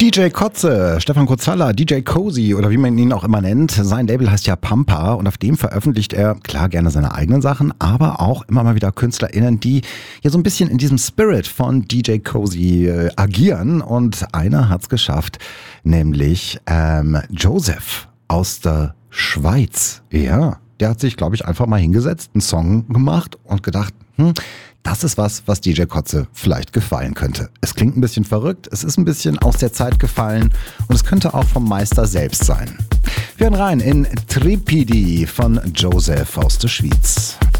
DJ Kotze, Stefan Kotzalla, DJ Cozy oder wie man ihn auch immer nennt. Sein Label heißt ja Pampa und auf dem veröffentlicht er, klar, gerne seine eigenen Sachen, aber auch immer mal wieder KünstlerInnen, die ja so ein bisschen in diesem Spirit von DJ Cozy agieren. Und einer hat's geschafft, nämlich Joseph aus der Schweiz. Ja, der hat sich, glaube ich, einfach mal hingesetzt, einen Song gemacht und gedacht, das ist was DJ Kotze vielleicht gefallen könnte. Es klingt ein bisschen verrückt, es ist ein bisschen aus der Zeit gefallen und es könnte auch vom Meister selbst sein. Wir hören rein in Tripidi von Joseph aus der Schweiz.